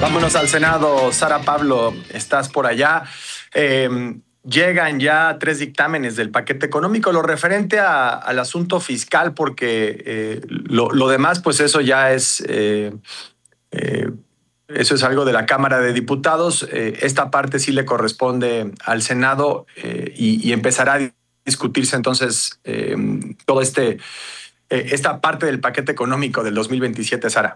Vámonos al Senado. Sara Pablo, estás por allá. Llegan ya 3 dictámenes del paquete económico, lo referente al asunto fiscal, porque lo demás, pues eso ya es, eso es algo de la Cámara de Diputados. Esta parte sí le corresponde al Senado y empezará a discutirse entonces todo esta parte del paquete económico del 2027, Sara.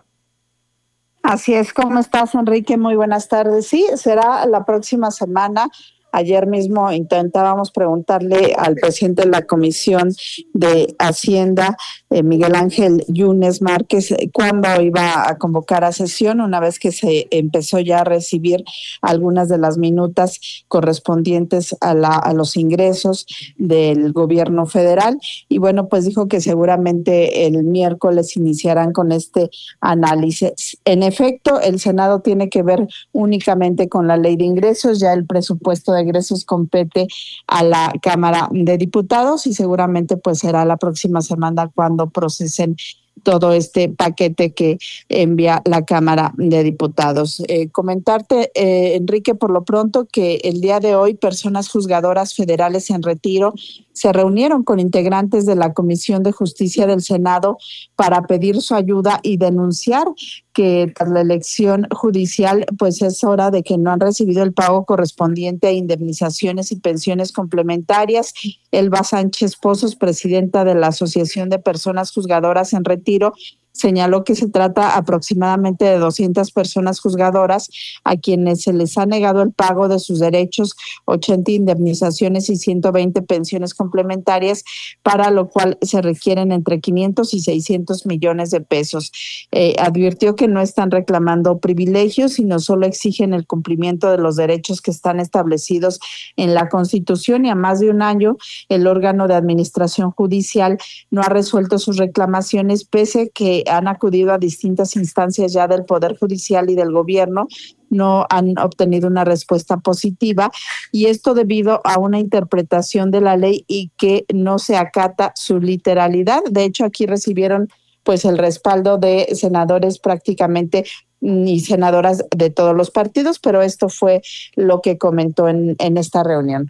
Así es, ¿cómo estás, Enrique? Muy buenas tardes. Sí, será la próxima semana. Ayer mismo intentábamos preguntarle al presidente de la Comisión de Hacienda, Miguel Ángel Yunes Márquez, cuándo iba a convocar a sesión, una vez que se empezó ya a recibir algunas de las minutas correspondientes a los ingresos del gobierno federal. Y bueno, pues dijo que seguramente el miércoles iniciarán con este análisis. En efecto, el Senado tiene que ver únicamente con la ley de ingresos, ya el presupuesto de egresos compete a la Cámara de Diputados y seguramente pues será la próxima semana cuando procesen todo este paquete que envía la Cámara de Diputados. Comentarte, Enrique, por lo pronto que el día de hoy personas juzgadoras federales en retiro se reunieron con integrantes de la Comisión de Justicia del Senado para pedir su ayuda y denunciar que tras la elección judicial, pues es hora de que no han recibido el pago correspondiente a indemnizaciones y pensiones complementarias. Elba Sánchez Pozos, presidenta de la Asociación de Personas Juzgadoras en Retiro, señaló que se trata aproximadamente de 200 personas juzgadoras a quienes se les ha negado el pago de sus derechos, 80 indemnizaciones y 120 pensiones complementarias, para lo cual se requieren entre 500 y 600 millones de pesos. Advirtió que no están reclamando privilegios, sino solo exigen el cumplimiento de los derechos que están establecidos en la Constitución, y a más de un año el órgano de administración judicial no ha resuelto sus reclamaciones, pese que han acudido a distintas instancias ya del Poder Judicial y del gobierno. No han obtenido una respuesta positiva, y esto debido a una interpretación de la ley y que no se acata su literalidad. De hecho, aquí recibieron pues el respaldo de senadores prácticamente y senadoras de todos los partidos, pero esto fue lo que comentó en esta reunión.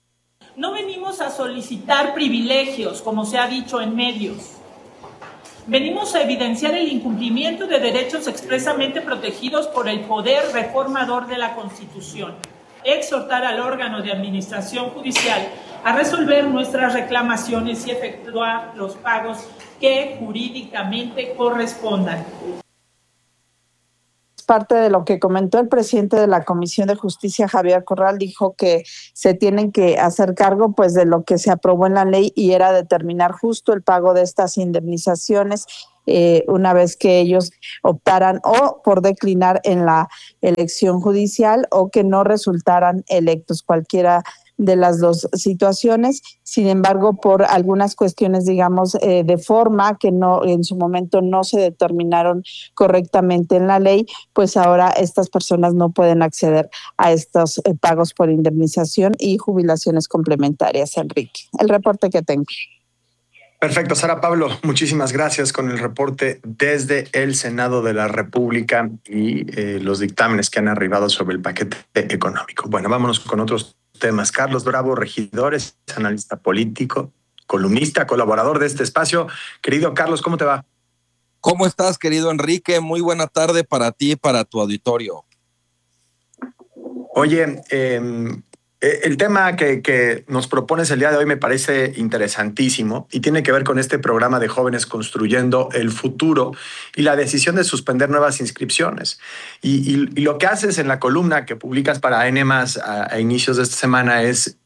No venimos a solicitar privilegios, como se ha dicho en medios. Venimos a evidenciar el incumplimiento de derechos expresamente protegidos por el poder reformador de la Constitución. Exhortar al órgano de administración judicial a resolver nuestras reclamaciones y efectuar los pagos que jurídicamente correspondan. Parte de lo que comentó el presidente de la Comisión de Justicia, Javier Corral, dijo que se tienen que hacer cargo pues de lo que se aprobó en la ley, y era determinar justo el pago de estas indemnizaciones una vez que ellos optaran o por declinar en la elección judicial o que no resultaran electos, cualquiera de las dos situaciones. Sin embargo, por algunas cuestiones, digamos, de forma que no en su momento no se determinaron correctamente en la ley, pues ahora estas personas no pueden acceder a estos pagos por indemnización y jubilaciones complementarias. Enrique, el reporte que tengo. Perfecto, Sara Pablo, muchísimas gracias con el reporte desde el Senado de la República y los dictámenes que han arribado sobre el paquete económico. Bueno, vámonos con otros temas. Carlos Bravo, regidor, es analista político, columnista, colaborador de este espacio. Querido Carlos, ¿cómo te va? ¿Cómo estás, querido Enrique? Muy buena tarde para ti y para tu auditorio. Oye, el tema que nos propones el día de hoy me parece interesantísimo y tiene que ver con este programa de Jóvenes Construyendo el Futuro y la decisión de suspender nuevas inscripciones. Y lo que haces en la columna que publicas para N+ a inicios de esta semana es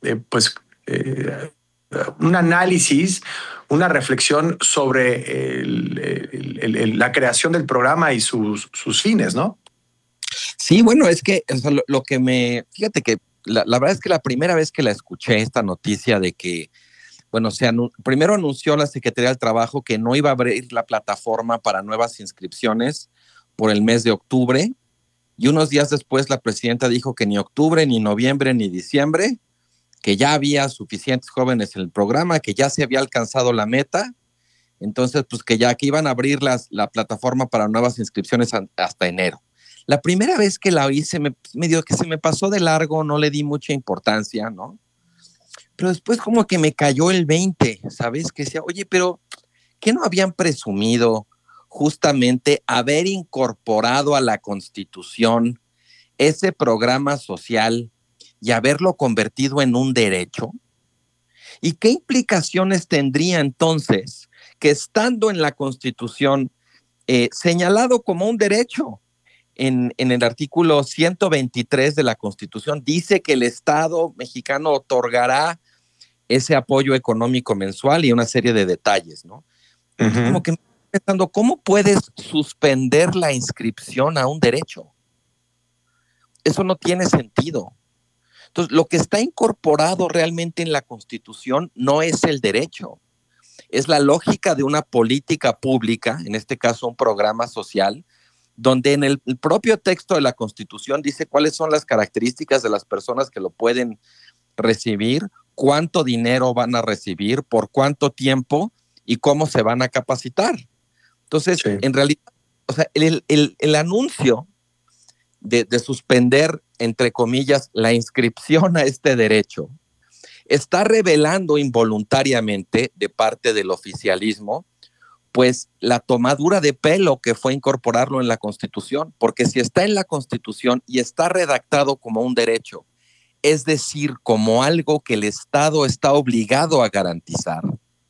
un análisis, una reflexión sobre la creación del programa y sus fines, ¿no? Sí, bueno, es que lo que fíjate que la verdad es que la primera vez que la escuché esta noticia de que, bueno, primero anunció la Secretaría del Trabajo que no iba a abrir la plataforma para nuevas inscripciones por el mes de octubre, y unos días después la presidenta dijo que ni octubre, ni noviembre, ni diciembre, que ya había suficientes jóvenes en el programa, que ya se había alcanzado la meta. Entonces, pues que iban a abrir la plataforma para nuevas inscripciones hasta enero. La primera vez que la oí medio que se me pasó de largo, no le di mucha importancia, ¿no? Pero después como que me cayó el 20, ¿sabes? Que decía, oye, pero ¿qué no habían presumido justamente haber incorporado a la Constitución ese programa social y haberlo convertido en un derecho? ¿Y qué implicaciones tendría entonces que estando en la Constitución señalado como un derecho? En el artículo 123 de la Constitución dice que el Estado mexicano otorgará ese apoyo económico mensual y una serie de detalles, ¿no? Uh-huh. Como que me estoy pensando, ¿cómo puedes suspender la inscripción a un derecho? Eso no tiene sentido. Entonces, lo que está incorporado realmente en la Constitución no es el derecho, es la lógica de una política pública, en este caso un programa social, donde en el propio texto de la Constitución dice cuáles son las características de las personas que lo pueden recibir, cuánto dinero van a recibir, por cuánto tiempo y cómo se van a capacitar. Entonces, sí, en realidad, o sea, el anuncio de suspender, entre comillas, la inscripción a este derecho está revelando involuntariamente de parte del oficialismo pues la tomadura de pelo que fue incorporarlo en la Constitución, porque si está en la Constitución y está redactado como un derecho, es decir, como algo que el Estado está obligado a garantizar,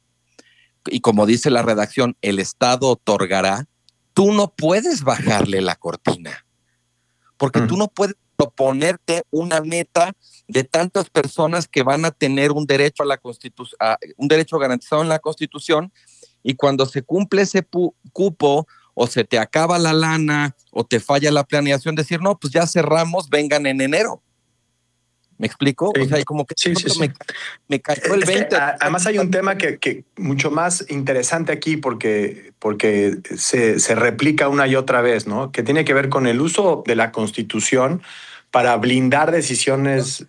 y como dice la redacción, el Estado otorgará, tú no puedes bajarle la cortina, porque tú no puedes proponerte una meta de tantas personas que van a tener un derecho a la Constitución, un derecho garantizado en la Constitución, y cuando se cumple ese cupo o se te acaba la lana o te falla la planeación, decir, no, pues ya cerramos, vengan en enero. ¿Me explico? Sí. O sea, como que sí. Me cayó el 20. Además hay un tema que mucho más interesante aquí porque se replica una y otra vez, ¿no? Que tiene que ver con el uso de la Constitución para blindar decisiones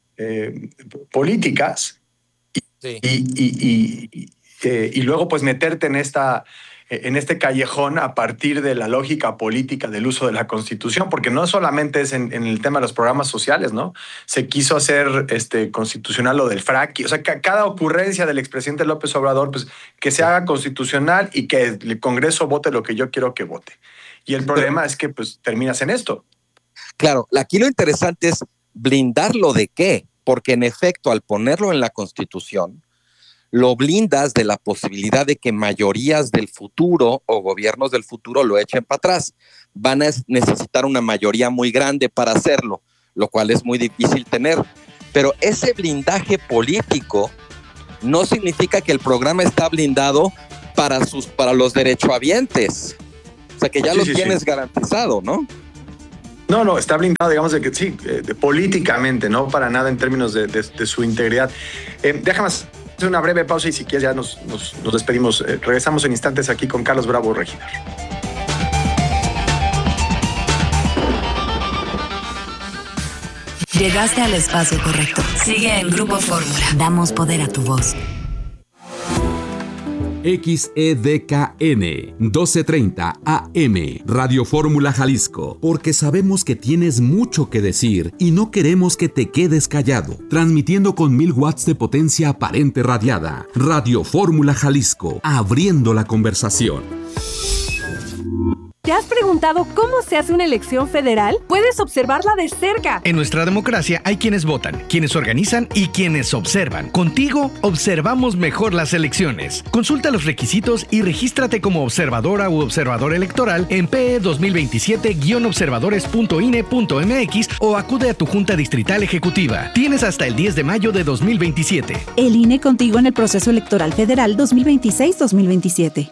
políticas sí. Y luego pues meterte en este callejón a partir de la lógica política del uso de la Constitución, porque no solamente es en el tema de los programas sociales, ¿no? Se quiso hacer constitucional lo del fracking, o sea, cada ocurrencia del expresidente López Obrador, pues que se haga constitucional y que el Congreso vote lo que yo quiero que vote. Y el problema es que pues terminas en esto. Claro, aquí lo interesante es blindarlo de qué, porque en efecto al ponerlo en la Constitución, lo blindas de la posibilidad de que mayorías del futuro o gobiernos del futuro lo echen para atrás. Van a necesitar una mayoría muy grande para hacerlo, lo cual es muy difícil tener. Pero ese blindaje político no significa que el programa está blindado para los derechohabientes. O sea, que ya lo tienes garantizado, ¿no? No, está blindado, digamos, de que sí, políticamente, no para nada en términos de su integridad. Déjame hacer una breve pausa y si quieres ya nos despedimos. Regresamos en instantes aquí con Carlos Bravo, regidor. Llegaste al espacio correcto. Sigue en Grupo Fórmula. Damos poder a tu voz. XEDKN 1230 AM Radio Fórmula Jalisco, porque sabemos que tienes mucho que decir y no queremos que te quedes callado. Transmitiendo con 1000 watts de potencia aparente radiada. Radio Fórmula Jalisco, abriendo la conversación. ¿Te has preguntado cómo se hace una elección federal? Puedes observarla de cerca. En nuestra democracia hay quienes votan, quienes organizan y quienes observan. Contigo observamos mejor las elecciones. Consulta los requisitos y regístrate como observadora u observador electoral en PE 2027-observadores.ine.mx o acude a tu Junta Distrital Ejecutiva. Tienes hasta el 10 de mayo de 2027. El INE contigo en el proceso electoral federal 2026-2027.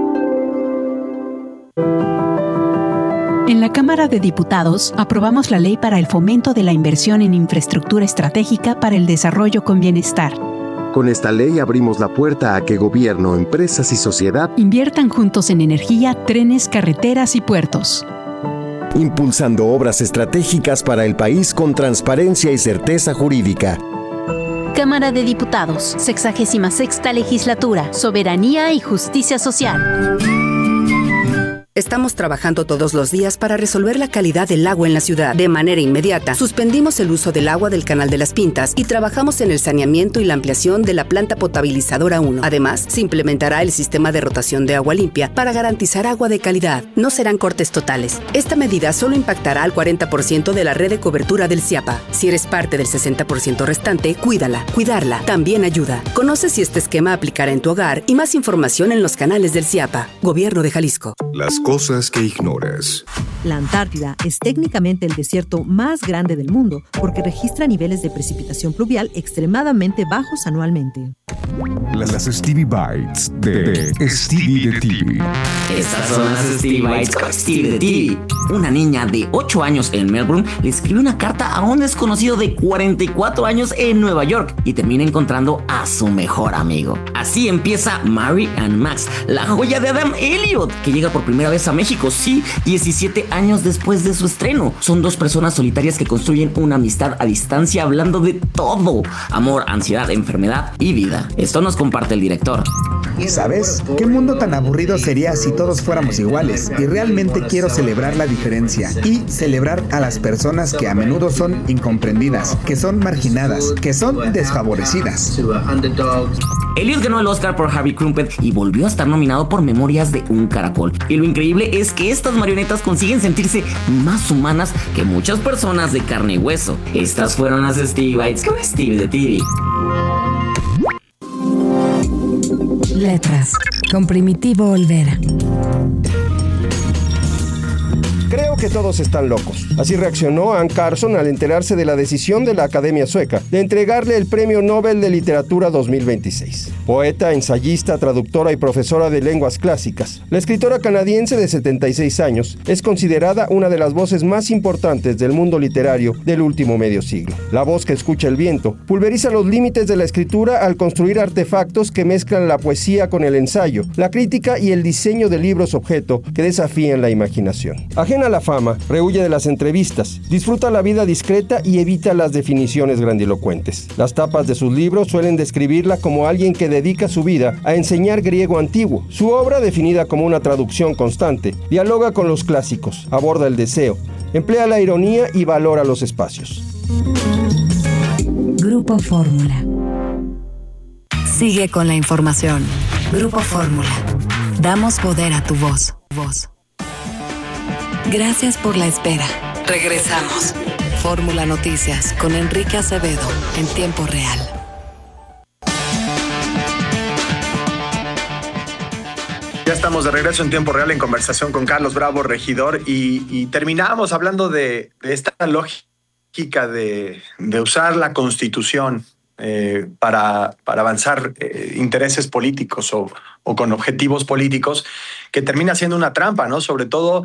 En la Cámara de Diputados aprobamos la Ley para el Fomento de la Inversión en Infraestructura Estratégica para el Desarrollo con Bienestar. Con esta ley abrimos la puerta a que gobierno, empresas y sociedad inviertan juntos en energía, trenes, carreteras y puertos. Impulsando obras estratégicas para el país con transparencia y certeza jurídica. Cámara de Diputados, 66ª Legislatura, Soberanía y Justicia Social. Estamos trabajando todos los días para resolver la calidad del agua en la ciudad. De manera inmediata, suspendimos el uso del agua del Canal de las Pintas y trabajamos en el saneamiento y la ampliación de la planta potabilizadora 1. Además, se implementará el sistema de rotación de agua limpia para garantizar agua de calidad. No serán cortes totales. Esta medida solo impactará al 40% de la red de cobertura del CIAPA. Si eres parte del 60% restante, cuídala. Cuidarla también ayuda. Conoce si este esquema aplicará en tu hogar y más información en los canales del CIAPA. Gobierno de Jalisco. Las cosas que ignoras. La Antártida es técnicamente el desierto más grande del mundo porque registra niveles de precipitación pluvial extremadamente bajos anualmente. Las Stevie Bites de Stevie de TV. Estas son las Stevie Bites con Stevie de TV. Una niña de 8 años en Melbourne le escribe una carta a un desconocido de 44 años en Nueva York y termina encontrando a su mejor amigo. Así empieza Mary and Max, la joya de Adam Elliot, que llega por primera vez a México, sí, 17 años después de su estreno. Son dos personas solitarias que construyen una amistad a distancia hablando de todo: amor, ansiedad, enfermedad y vida. Esto nos comparte el director. ¿Sabes? ¿Qué mundo tan aburrido sería si todos fuéramos iguales? Y realmente quiero celebrar la diferencia y celebrar a las personas que a menudo son incomprendidas, que son marginadas, que son desfavorecidas. Elliot ganó el Oscar por Harvey Crumpet y volvió a estar nominado por Memorias de un Caracol. Y lo increíble es que estas marionetas consiguen sentirse más humanas que muchas personas de carne y hueso. Estas fueron las Stevie Bites con Stevie de TV. Letras, con Primitivo Olvera. Creo que todos están locos. Así reaccionó Anne Carson al enterarse de la decisión de la Academia Sueca de entregarle el Premio Nobel de Literatura 2026. Poeta, ensayista, traductora y profesora de lenguas clásicas, la escritora canadiense de 76 años es considerada una de las voces más importantes del mundo literario del último medio siglo. La voz que escucha el viento pulveriza los límites de la escritura al construir artefactos que mezclan la poesía con el ensayo, la crítica y el diseño de libros objeto que desafían la imaginación. Ajena a la fama, rehúye de las entrevistas, disfruta la vida discreta y evita las definiciones grandilocuentes. Las tapas de sus libros suelen describirla como alguien que dedica su vida a enseñar griego antiguo. Su obra, definida como una traducción constante, dialoga con los clásicos, aborda el deseo, emplea la ironía y valora los espacios. Grupo Fórmula. Sigue con la información. Grupo Fórmula. Damos poder a tu voz. Gracias por la espera. Regresamos. Fórmula Noticias con Enrique Acevedo en tiempo real. Ya estamos de regreso en tiempo real en conversación con Carlos Bravo, regidor, y terminábamos hablando de esta lógica de usar la Constitución para avanzar intereses políticos o con objetivos políticos, que termina siendo una trampa, ¿no? Sobre todo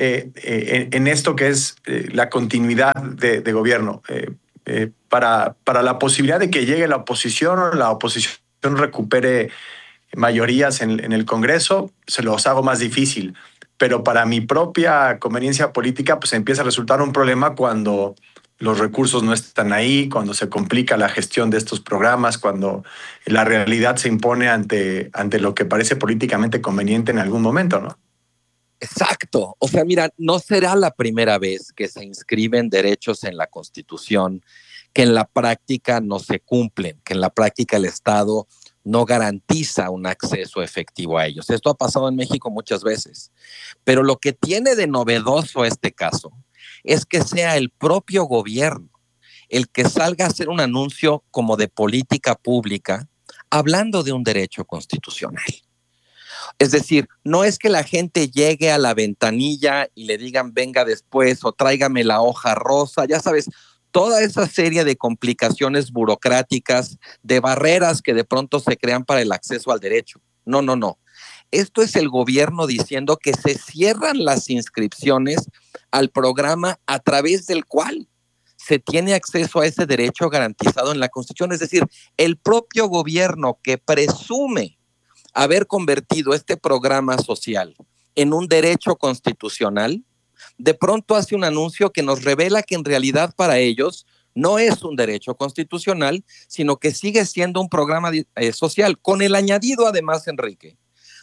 en esto que es la continuidad de gobierno. Para la posibilidad de que llegue la oposición recupere mayorías en el Congreso, se los hago más difícil. Pero para mi propia conveniencia política, pues empieza a resultar un problema cuando los recursos no están ahí, cuando se complica la gestión de estos programas, cuando la realidad se impone ante lo que parece políticamente conveniente en algún momento, ¿no? Exacto. O sea, mira, no será la primera vez que se inscriben derechos en la Constitución que en la práctica no se cumplen, que en la práctica el Estado no garantiza un acceso efectivo a ellos. Esto ha pasado en México muchas veces. Pero lo que tiene de novedoso este caso es que sea el propio gobierno el que salga a hacer un anuncio como de política pública hablando de un derecho constitucional. Es decir, no es que la gente llegue a la ventanilla y le digan venga después o tráigame la hoja rosa, ya sabes, toda esa serie de complicaciones burocráticas, de barreras que de pronto se crean para el acceso al derecho. No. Esto es el gobierno diciendo que se cierran las inscripciones al programa a través del cual se tiene acceso a ese derecho garantizado en la Constitución. Es decir, el propio gobierno que presume haber convertido este programa social en un derecho constitucional, de pronto hace un anuncio que nos revela que en realidad para ellos no es un derecho constitucional, sino que sigue siendo un programa social, con el añadido además, Enrique,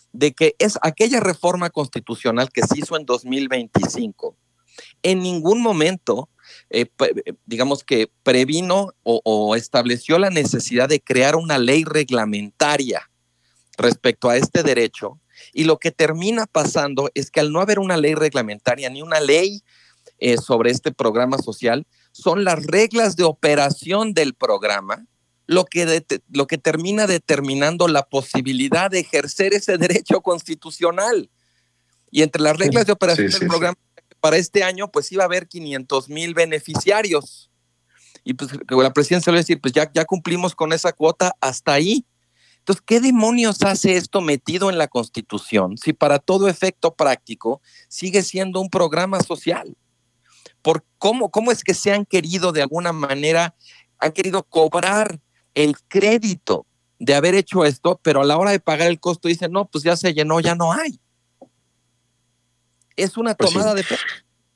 de que es aquella reforma constitucional que se hizo en 2025, en ningún momento, digamos que previno o estableció la necesidad de crear una ley reglamentaria respecto a este derecho. Y lo que termina pasando es que al no haber una ley reglamentaria ni una ley sobre este programa social, son las reglas de operación del programa lo que termina determinando la posibilidad de ejercer ese derecho constitucional. Y entre las reglas de operación del programa para este año, pues iba a haber 500,000 beneficiarios. Y pues la presidencia le va a decir, pues ya cumplimos con esa cuota hasta ahí. Entonces, ¿qué demonios hace esto metido en la Constitución si para todo efecto práctico sigue siendo un programa social? ¿Cómo es que se han querido de alguna manera, han querido cobrar el crédito de haber hecho esto, pero a la hora de pagar el costo dicen, no, pues ya se llenó, ya no hay? Es una tomada de pelo.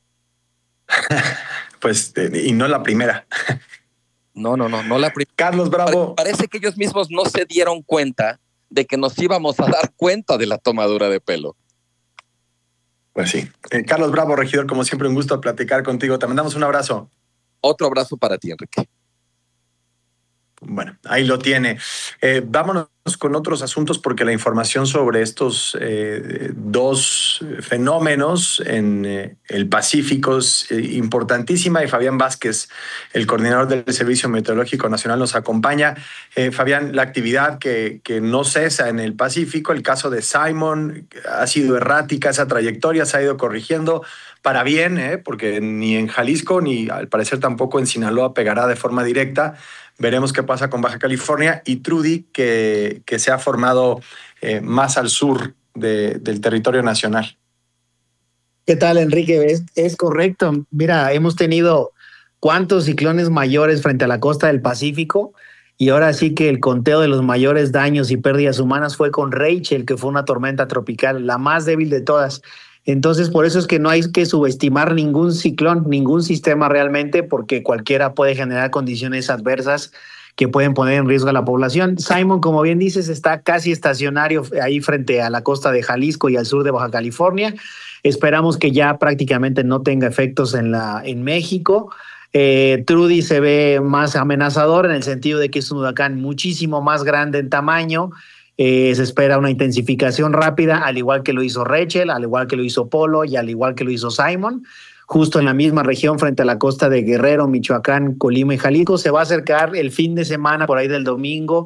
Pues, y no la primera. No la primera. Carlos Bravo. Parece que ellos mismos no se dieron cuenta de que nos íbamos a dar cuenta de la tomadura de pelo. Pues sí. Carlos Bravo, regidor, como siempre, un gusto platicar contigo. Te mandamos un abrazo. Otro abrazo para ti, Enrique. Bueno, ahí lo tiene. Vámonos con otros asuntos porque la información sobre estos dos fenómenos en el Pacífico es importantísima y Fabián Vázquez, el coordinador del Servicio Meteorológico Nacional, nos acompaña. Fabián, la actividad que no cesa en el Pacífico, el caso de Simon, ha sido errática esa trayectoria, se ha ido corrigiendo para bien, porque ni en Jalisco ni al parecer tampoco en Sinaloa pegará de forma directa. Veremos qué pasa con Baja California y Trudy, que se ha formado más al sur del territorio nacional. ¿Qué tal, Enrique? Es correcto. Mira, hemos tenido cuántos ciclones mayores frente a la costa del Pacífico y ahora sí que el conteo de los mayores daños y pérdidas humanas fue con Rachel, que fue una tormenta tropical, la más débil de todas. Entonces, por eso es que no hay que subestimar ningún ciclón, ningún sistema realmente, porque cualquiera puede generar condiciones adversas que pueden poner en riesgo a la población. Simon, como bien dices, está casi estacionario ahí frente a la costa de Jalisco y al sur de Baja California. Esperamos que ya prácticamente no tenga efectos en México. Trudy se ve más amenazador en el sentido de que es un huracán muchísimo más grande en tamaño. Se espera una intensificación rápida, al igual que lo hizo Rachel, al igual que lo hizo Polo y al igual que lo hizo Simon. Justo en la misma región, frente a la costa de Guerrero, Michoacán, Colima y Jalisco, se va a acercar el fin de semana, por ahí del domingo,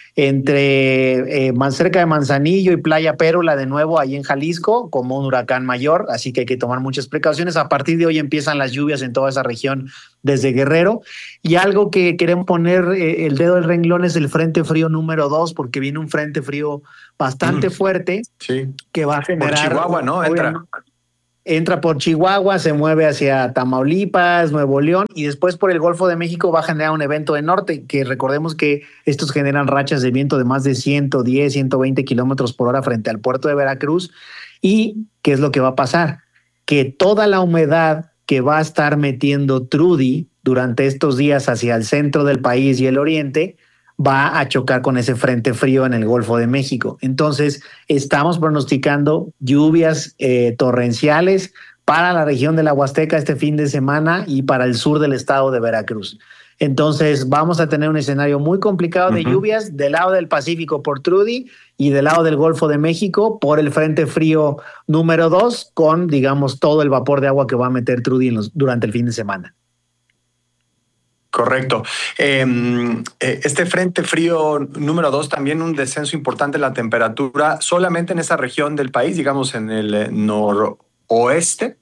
cerca de Manzanillo y Playa Pérola, de nuevo ahí en Jalisco, como un huracán mayor, así que hay que tomar muchas precauciones. A partir de hoy empiezan las lluvias en toda esa región desde Guerrero, y algo que queremos poner el dedo del renglón es el Frente Frío número 2, porque viene un Frente Frío bastante fuerte, que va a generar... Por Chihuahua, ¿no? Entra por Chihuahua, se mueve hacia Tamaulipas, Nuevo León, y después por el Golfo de México va a generar un evento de norte, que recordemos que estos generan rachas de viento de más de 110, 120 kilómetros por hora frente al puerto de Veracruz. ¿Y qué es lo que va a pasar? Que toda la humedad que va a estar metiendo Trudy durante estos días hacia el centro del país y el oriente va a chocar con ese frente frío en el Golfo de México. Entonces, estamos pronosticando lluvias torrenciales para la región de la Huasteca este fin de semana y para el sur del estado de Veracruz. Entonces, vamos a tener un escenario muy complicado de lluvias del lado del Pacífico por Trudy y del lado del Golfo de México por el Frente Frío número 2, con, digamos, todo el vapor de agua que va a meter Trudy durante el fin de semana. Correcto. Este Frente Frío número 2, también un descenso importante en la temperatura, solamente en esa región del país, digamos en el noroeste,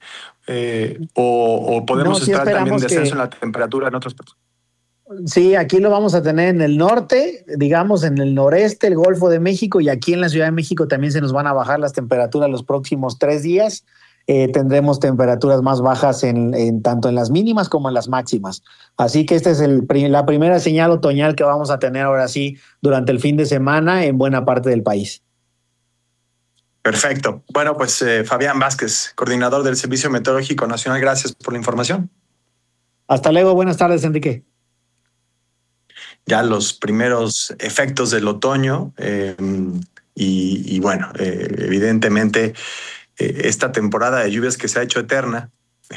o podemos esperar también descenso en la temperatura en otros países. Sí, aquí lo vamos a tener en el norte, digamos en el noreste, el Golfo de México, y aquí en la Ciudad de México también se nos van a bajar las temperaturas los próximos 3 días. Tendremos temperaturas más bajas tanto en las mínimas como en las máximas. Así que esta es la primera señal otoñal que vamos a tener ahora sí durante el fin de semana en buena parte del país. Perfecto. Bueno, pues Fabián Vázquez, coordinador del Servicio Meteorológico Nacional, gracias por la información. Hasta luego, buenas tardes, Enrique. Ya los primeros efectos del otoño Y bueno, evidentemente esta temporada de lluvias que se ha hecho eterna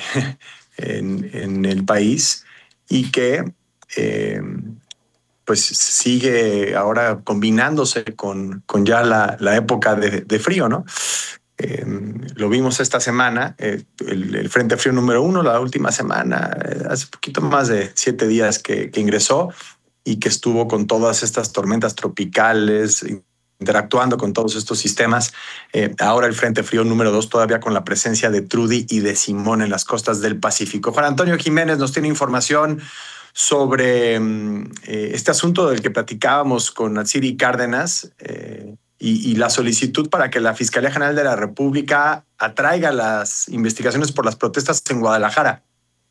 en el país y que pues sigue ahora combinándose con ya la época de frío, ¿no? Lo vimos esta semana, el Frente Frío número 1, la última semana, hace poquito más de 7 días que ingresó y que estuvo con todas estas tormentas tropicales, interactuando con todos estos sistemas. Ahora el Frente Frío número 2 todavía con la presencia de Trudy y de Simón en las costas del Pacífico. Juan Antonio Jiménez nos tiene información sobre este asunto del que platicábamos con Atsiri Cárdenas y la solicitud para que la Fiscalía General de la República atraiga las investigaciones por las protestas en Guadalajara.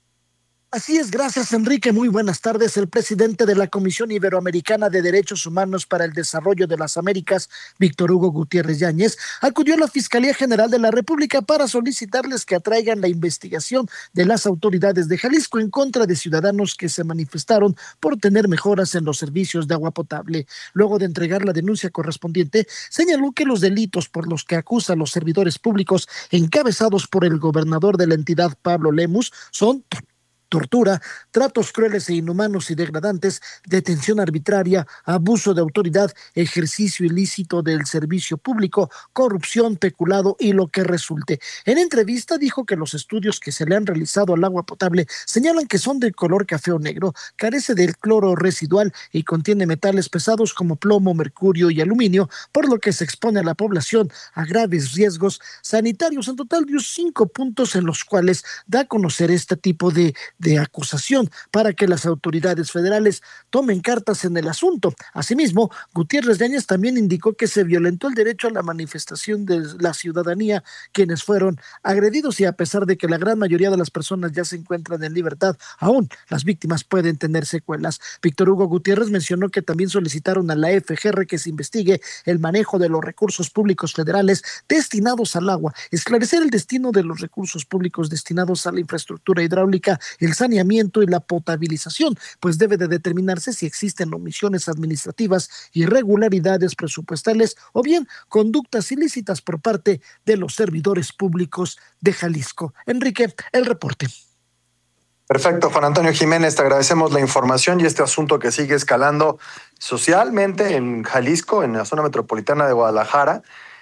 Así es, gracias Enrique, muy buenas tardes. El presidente de la Comisión Iberoamericana de Derechos Humanos para el Desarrollo de las Américas, Víctor Hugo Gutiérrez Yáñez, acudió a la Fiscalía General de la República para solicitarles que atraigan la investigación de las autoridades de Jalisco en contra de ciudadanos que se manifestaron por tener mejoras en los servicios de agua potable. Luego de entregar la denuncia correspondiente, señaló que los delitos por los que acusa a los servidores públicos encabezados por el gobernador de la entidad, Pablo Lemus, son tortura, tratos crueles e inhumanos y degradantes, detención arbitraria, abuso de autoridad, ejercicio ilícito del servicio público, corrupción, peculado y lo que resulte. En entrevista dijo que los estudios que se le han realizado al agua potable señalan que son de color café o negro, carece del cloro residual y contiene metales pesados como plomo, mercurio y aluminio, por lo que se expone a la población a graves riesgos sanitarios. En total dio 5 puntos en los cuales da a conocer este tipo de acusación para que las autoridades federales tomen cartas en el asunto. Asimismo, Gutiérrez Yáñez también indicó que se violentó el derecho a la manifestación de la ciudadanía, quienes fueron agredidos, y a pesar de que la gran mayoría de las personas ya se encuentran en libertad, aún las víctimas pueden tener secuelas. Víctor Hugo Gutiérrez mencionó que también solicitaron a la FGR que se investigue el manejo de los recursos públicos federales destinados al agua, esclarecer el destino de los recursos públicos destinados a la infraestructura hidráulica, el saneamiento y la potabilización, pues debe de determinarse si existen omisiones administrativas, irregularidades presupuestales o bien conductas ilícitas por parte de los servidores públicos de Jalisco. Enrique, el reporte. Perfecto, Juan Antonio Jiménez, te agradecemos la información y este asunto que sigue escalando socialmente en Jalisco, en la zona metropolitana de Guadalajara,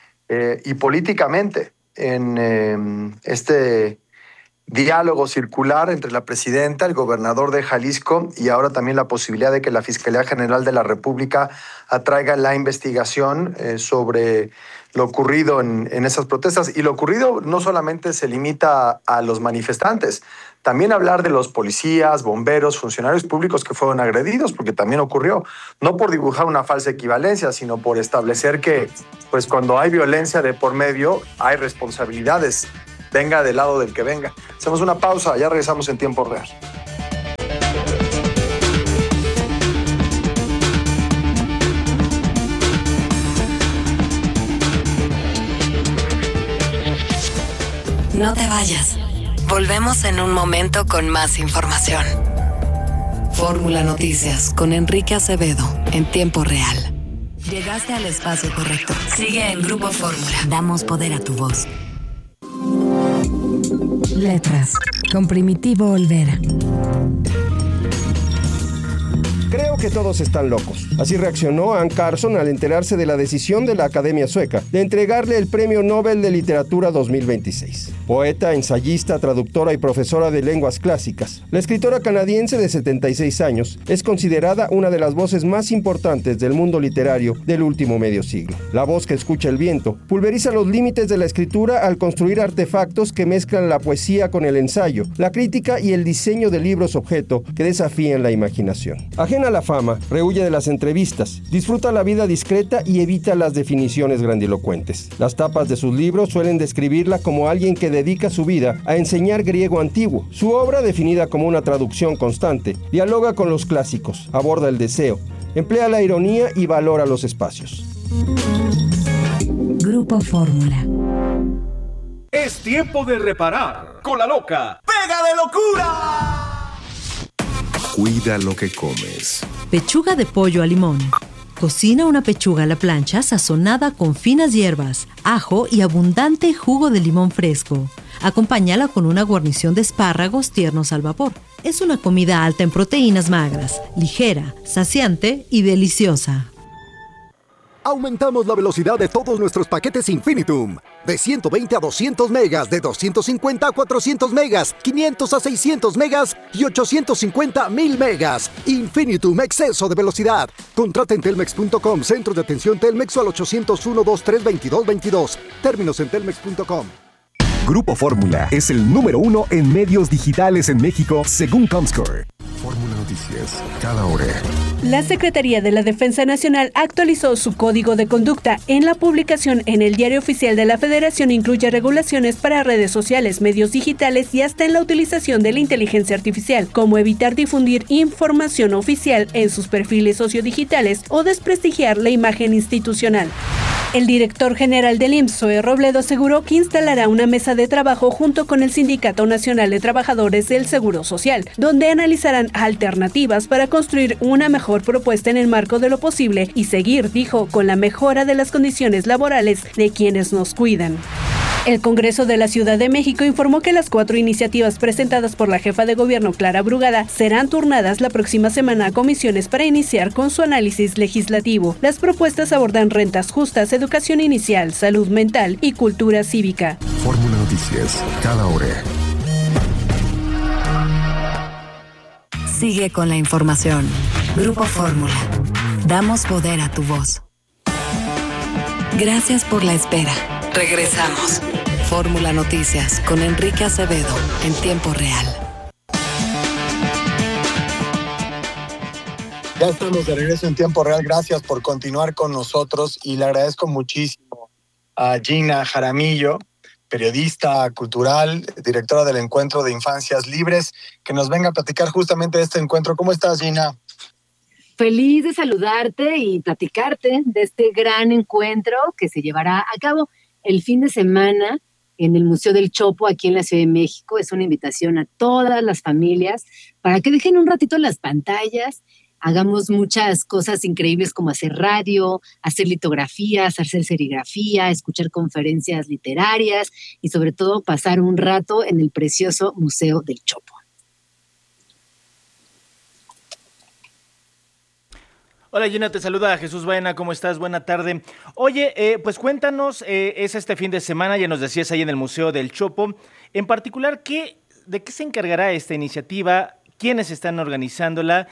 y políticamente en este diálogo circular entre la presidenta, el gobernador de Jalisco y ahora también la posibilidad de que la Fiscalía General de la República atraiga la investigación sobre lo ocurrido en esas protestas. Y lo ocurrido no solamente se limita a los manifestantes, también hablar de los policías, bomberos, funcionarios públicos que fueron agredidos, porque también ocurrió, no por dibujar una falsa equivalencia, sino por establecer que pues cuando hay violencia de por medio hay responsabilidades, venga del lado del que venga. Hacemos una pausa, ya regresamos en tiempo real. No te vayas. Volvemos en un momento con más información. Fórmula Noticias con Enrique Acevedo en tiempo real. Llegaste al espacio correcto. Sigue en Grupo Fórmula. Damos poder a tu voz. Letras, con Primitivo Olvera. Creo que todos están locos. Así reaccionó Anne Carson al enterarse de la decisión de la Academia Sueca de entregarle el Premio Nobel de Literatura 2026. Poeta, ensayista, traductora y profesora de lenguas clásicas, la escritora canadiense de 76 años es considerada una de las voces más importantes del mundo literario del último medio siglo. La voz que escucha el viento pulveriza los límites de la escritura al construir artefactos que mezclan la poesía con el ensayo, la crítica y el diseño de libros objeto que desafían la imaginación. Ajena a la fama, rehuye de las entrevistas, disfruta la vida discreta y evita las definiciones grandilocuentes. Las tapas de sus libros suelen describirla como alguien que dedica su vida a enseñar griego antiguo. Su obra, definida como una traducción constante, dialoga con los clásicos, aborda el deseo, emplea la ironía y valora los espacios. Grupo Fórmula. Es tiempo de reparar con la loca ¡Pega de locura! Cuida lo que comes. Pechuga de pollo a limón. Cocina una pechuga a la plancha sazonada con finas hierbas, ajo y abundante jugo de limón fresco. Acompáñala con una guarnición de espárragos tiernos al vapor. Es una comida alta en proteínas magras, ligera, saciante y deliciosa. Aumentamos la velocidad de todos nuestros paquetes Infinitum. De 120 a 200 megas, de 250 a 400 megas, 500 a 600 megas y 850 a 1000 megas. Infinitum, exceso de velocidad. Contrata en telmex.com, centro de atención Telmex o al 801-2322-22. Términos en telmex.com. Grupo Fórmula es el número 1 en medios digitales en México, según Comscore. Fórmula Noticias, cada hora. La Secretaría de la Defensa Nacional actualizó su código de conducta. En la publicación en el Diario Oficial de la Federación incluye regulaciones para redes sociales, medios digitales y hasta en la utilización de la inteligencia artificial, como evitar difundir información oficial en sus perfiles sociodigitales o desprestigiar la imagen institucional. El director general del IMSS, Zoe Robledo, aseguró que instalará una mesa de trabajo junto con el Sindicato Nacional de Trabajadores del Seguro Social, donde analizarán alternativas para construir una mejor propuesta en el marco de lo posible y seguir, dijo, con la mejora de las condiciones laborales de quienes nos cuidan. El Congreso de la Ciudad de México informó que las 4 iniciativas presentadas por la jefa de gobierno Clara Brugada serán turnadas la próxima semana a comisiones para iniciar con su análisis legislativo. Las propuestas abordan rentas justas, educación inicial, salud mental y cultura cívica. Fórmula Noticias, cada hora. Sigue con la información. Grupo Fórmula. Damos poder a tu voz. Gracias por la espera. Regresamos. Fórmula Noticias con Enrique Acevedo en tiempo real. Ya estamos de regreso en tiempo real. Gracias por continuar con nosotros y le agradezco muchísimo a Gina Jaramillo, periodista cultural, directora del Encuentro de Infancias Libres, que nos venga a platicar justamente de este encuentro. ¿Cómo estás, Gina? Feliz de saludarte y platicarte de este gran encuentro que se llevará a cabo el fin de semana en el Museo del Chopo, aquí en la Ciudad de México. Es una invitación a todas las familias para que dejen un ratito las pantallas, hagamos muchas cosas increíbles como hacer radio, hacer litografías, hacer serigrafía, escuchar conferencias literarias y sobre todo pasar un rato en el precioso Museo del Chopo. Hola Gina, te saluda Jesús Baena, ¿cómo estás? Buena tarde. Oye, pues cuéntanos, es este fin de semana, ya nos decías ahí en el Museo del Chopo, en particular, ¿de qué se encargará esta iniciativa? ¿Quiénes están organizándola?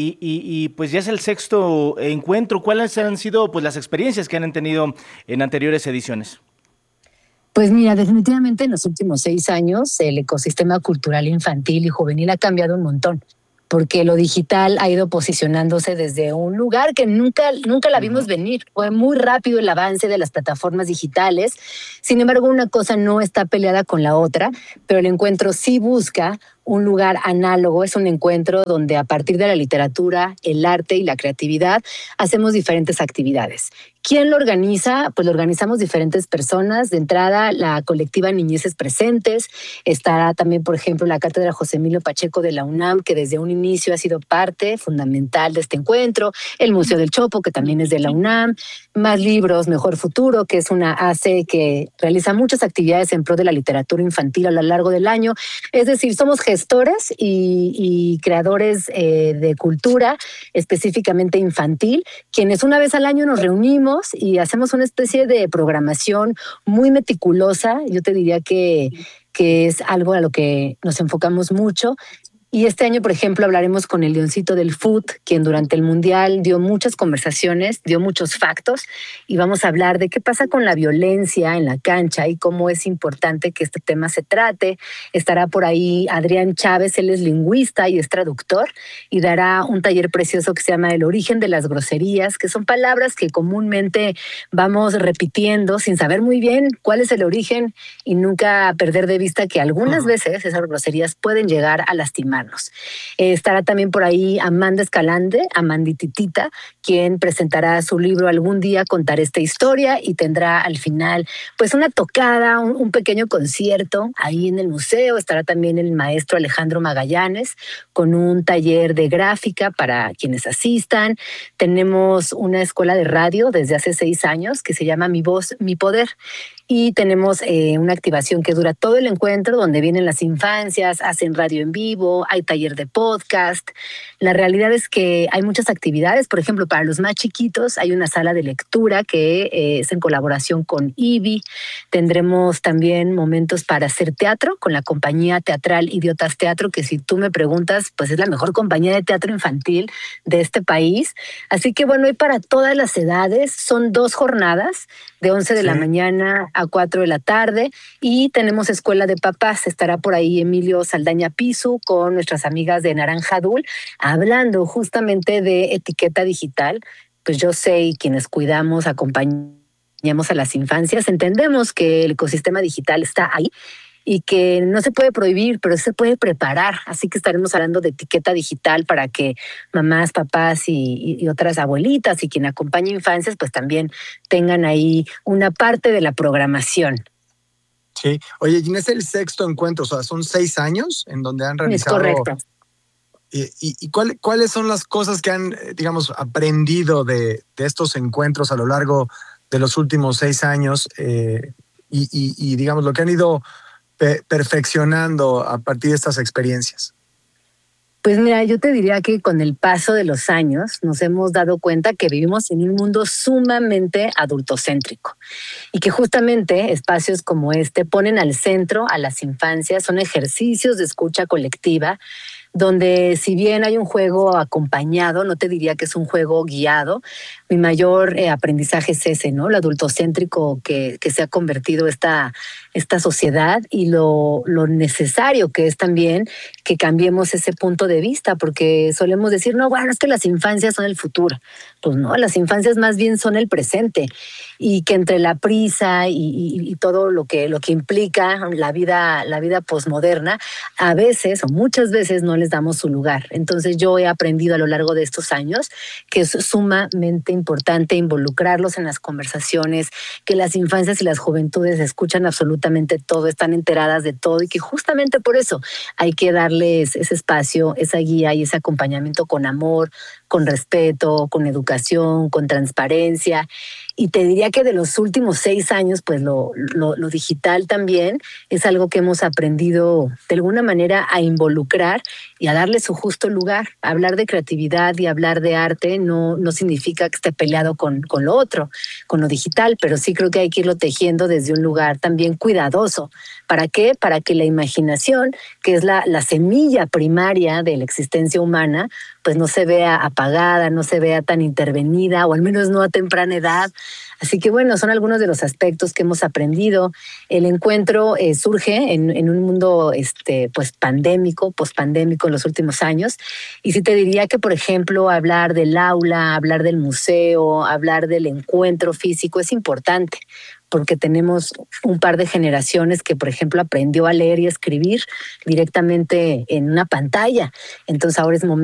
Y pues ya es el 6º encuentro. ¿Cuáles han sido pues las experiencias que han tenido en anteriores ediciones? Pues mira, definitivamente en los últimos 6 años el ecosistema cultural infantil y juvenil ha cambiado un montón, porque lo digital ha ido posicionándose desde un lugar que nunca la vimos venir. Fue muy rápido el avance de las plataformas digitales. Sin embargo, una cosa no está peleada con la otra, pero el encuentro sí busca un lugar análogo. Es un encuentro donde a partir de la literatura, el arte y la creatividad hacemos diferentes actividades. ¿Quién lo organiza? Pues lo organizamos diferentes personas. De entrada, la colectiva Niñeces Presentes. Estará también, por ejemplo, la Cátedra José Emilio Pacheco de la UNAM, que desde un inicio ha sido parte fundamental de este encuentro. El Museo del Chopo, que también es de la UNAM. Más Libros, Mejor Futuro, que es una AC que realiza muchas actividades en pro de la literatura infantil a lo largo del año. Es decir, somos gestores y creadores de cultura, específicamente infantil, quienes una vez al año nos reunimos y hacemos una especie de programación muy meticulosa. Yo te diría que es algo a lo que nos enfocamos mucho. Y este año, por ejemplo, hablaremos con el Leoncito del Foot, quien durante el Mundial dio muchas conversaciones, dio muchos factos, y vamos a hablar de qué pasa con la violencia en la cancha y cómo es importante que este tema se trate. Estará por ahí Adrián Chávez, él es lingüista y es traductor, y dará un taller precioso que se llama El origen de las groserías, que son palabras que comúnmente vamos repitiendo sin saber muy bien cuál es el origen y nunca perder de vista que algunas veces esas groserías pueden llegar a lastimar. escucharnos. Estará también por ahí Amanda Escalante, Amandititita, quien presentará su libro Algún día contaré esta historia, y tendrá al final pues una tocada, un pequeño concierto ahí en el museo. Estará también el maestro Alejandro Magallanes con un taller de gráfica para quienes asistan. Tenemos una escuela de radio desde hace 6 años que se llama Mi Voz, Mi Poder. Y tenemos una activación que dura todo el encuentro, donde vienen las infancias, hacen radio en vivo, hay taller de podcast. La realidad es que hay muchas actividades. Por ejemplo, para los más chiquitos hay una sala de lectura que es en colaboración con IBI. Tendremos también momentos para hacer teatro con la compañía teatral Idiotas Teatro, que si tú me preguntas, pues es la mejor compañía de teatro infantil de este país. Así que bueno, hay para todas las edades. Son 2 jornadas de 11 de la mañana a 4 de la tarde, y tenemos escuela de papás. Estará por ahí Emilio Saldaña Pisu con nuestras amigas de Naranja Dul, hablando justamente de etiqueta digital. Pues yo sé, y quienes cuidamos, acompañamos a las infancias, entendemos que el ecosistema digital está ahí y que no se puede prohibir, pero se puede preparar. Así que estaremos hablando de etiqueta digital para que mamás, papás y otras abuelitas y quien acompaña infancias pues también tengan ahí una parte de la programación. Sí. Oye, Gina, es el 6º encuentro, o sea, son 6 años en donde han realizado... Es correcto. ¿Y cuáles son las cosas que han, digamos, aprendido de estos encuentros a lo largo de los últimos 6 años y digamos, lo que han ido perfeccionando a partir de estas experiencias? Pues mira, yo te diría que con el paso de los años nos hemos dado cuenta que vivimos en un mundo sumamente adultocéntrico y que justamente espacios como este ponen al centro a las infancias, son ejercicios de escucha colectiva, donde si bien hay un juego acompañado, no te diría que es un juego guiado. Mi mayor aprendizaje es ese, ¿no? Lo adultocéntrico que se ha convertido esta sociedad, y lo necesario que es también que cambiemos ese punto de vista, porque solemos decir, no, bueno, es que las infancias son el futuro. Pues no, las infancias más bien son el presente, y que entre la prisa y todo lo que implica la vida posmoderna, a veces o muchas veces no les damos su lugar. Entonces yo he aprendido a lo largo de estos años que es sumamente importante involucrarlos en las conversaciones, que las infancias y las juventudes escuchan absolutamente todo, están enteradas de todo, y que justamente por eso hay que darles ese espacio, esa guía y ese acompañamiento con amor, con respeto, con educación, con transparencia. Y te diría que de los últimos 6 años, pues lo digital también es algo que hemos aprendido de alguna manera a involucrar y a darle su justo lugar. Hablar de creatividad y hablar de arte no significa que esté peleado con lo otro, con lo digital, pero sí creo que hay que irlo tejiendo desde un lugar también cuidadoso. ¿Para qué? Para que la imaginación, que es la semilla primaria de la existencia humana, pues no se vea apagada, no se vea tan intervenida, o al menos no a temprana edad. Así que bueno, son algunos de los aspectos que hemos aprendido. El encuentro surge en un mundo pues pandémico, pospandémico en los últimos años. Y sí te diría que, por ejemplo, hablar del aula, hablar del museo, hablar del encuentro físico es importante, porque tenemos un par de generaciones que, por ejemplo, aprendió a leer y a escribir directamente en una pantalla. Entonces ahora es momento